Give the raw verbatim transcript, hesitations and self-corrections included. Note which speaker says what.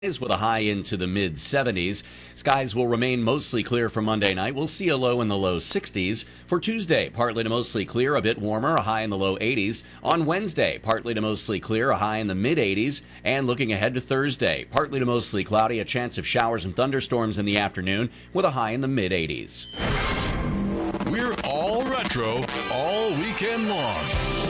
Speaker 1: with a high into the mid seventies. Skies will remain mostly clear for Monday night. We'll see a low in the low sixties. For Tuesday, partly to mostly clear, a bit warmer, a high in the low eighties. On Wednesday, partly to mostly clear, a high in the mid eighties. And looking ahead to Thursday, partly to mostly cloudy, a chance of showers and thunderstorms in the afternoon with a high in the mid eighties.
Speaker 2: We're all retro all weekend long.